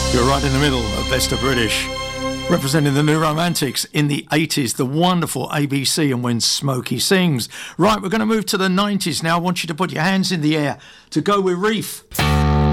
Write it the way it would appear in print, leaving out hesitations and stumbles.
You're right in the middle of Best of British, representing the New Romantics in the 80s, the wonderful ABC and When Smokey Sings. Right, we're going to move to the 90s now. I want you to put your hands in the air to go with Reef.